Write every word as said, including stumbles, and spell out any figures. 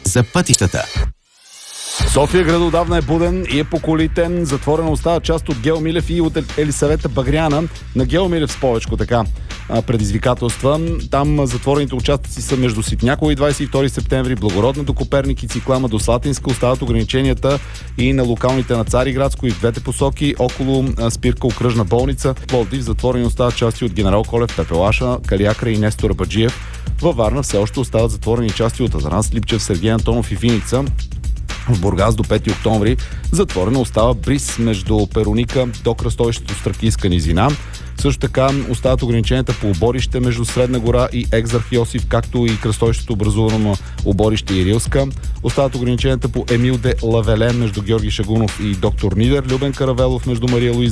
за пътищата. София град отдавна е буден и е по колите. Затворена остава част от Гео Милев и от Елисавета Багряна. На Гео Милев с повечко така предизвикателства. Там затворените участъци са между Ситняково и двадесет и втори септември, Благородна до Коперник и Циклама до Слатинска. Остават ограниченията и на локалните на Цариградско и в двете посоки. Около спирка окръжна болница. Пловдив затворени остават части от Генерал Колев, Пепелаша, Калиакра и Нестор Абаджиев. Във Варна все още остават затворени части от Азаран Слипчев, Сергей Антонов и Виница. В Бургас до пети октомври затворена остава Бриз между Пероника до кръстовището с Тракийска низина. Също така остават ограниченията по оборище между Средна гора и Екзарх Йосиф, както и кръстовището образувано на оборище и Рилска. Остават ограниченията по Емил де Лавелен между Георги Шагунов и доктор Нидер, Любен Каравелов между Мария Луиза